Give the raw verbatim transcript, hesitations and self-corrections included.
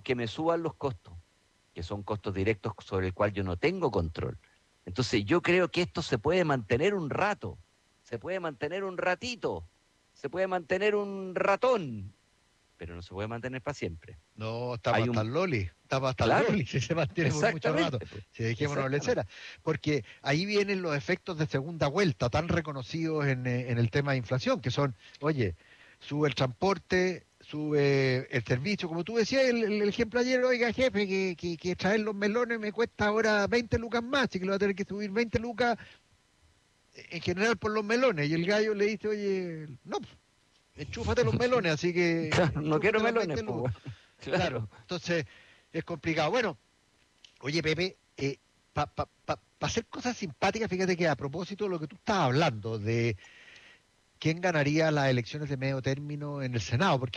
que me suban los costos, que son costos directos sobre el cual yo no tengo control. Entonces yo creo que esto se puede mantener un rato, se puede mantener un ratito, se puede mantener un ratón, pero no se puede mantener para siempre. No, estamos Hay hasta un... el Loli, estamos hasta el Claro, Loli, si se mantiene por mucho rato, exactamente, pues, si dejémonos exactamente. lecera, porque ahí vienen los efectos de segunda vuelta, tan reconocidos en, eh, en el tema de inflación, que son, oye, sube el transporte, sube el servicio, como tú decías, el, el ejemplo ayer, oiga jefe, que, que, que traer los melones me cuesta ahora veinte lucas más, así que le voy a tener que subir veinte lucas en general por los melones, y el gallo le dice, oye, no, pues, enchúfate los melones, así que Claro, no quiero enchúfate las melones, veinte pues, lucas. bueno. Claro, Claro. entonces es complicado. Bueno, oye Pepe, eh, para pa, pa, pa hacer cosas simpáticas, fíjate que a propósito de lo que tú estabas hablando, de quién ganaría las elecciones de medio término en el Senado, porque